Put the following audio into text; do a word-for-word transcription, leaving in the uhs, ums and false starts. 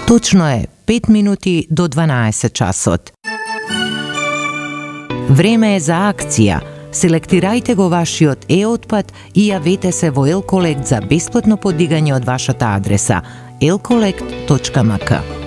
Точно е пет минути до дванаесет часот. Време е за акција. Селектирајте го вашиот е-отпад и јавете се во Елколект за бесплатно подигање од вашата адреса елколект точка ем ка.